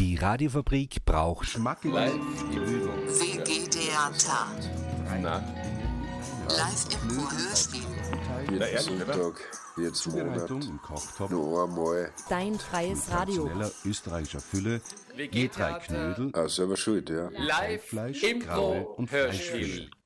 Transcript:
Die Radiofabrik braucht Schmackes. WG-Theater. Na, Live-Impro-Hörspiel. der erste, oder? Sonntag, jetzt Monat, Zubereitung im Kochtopf, noch einmal. Dein freies Radio. schneller österreichischer Fülle, je 3 Knödel, Ah, selber schuld, ja. Fleisch, Graue und Live-Impro-Hörspiel. Fleischfülle.